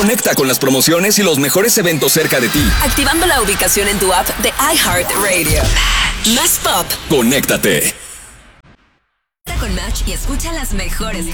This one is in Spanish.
Conecta con las promociones y los mejores eventos cerca de ti. Activando la ubicación en tu app de iHeartRadio. Más pop. Conéctate. Con Match y escucha las mejores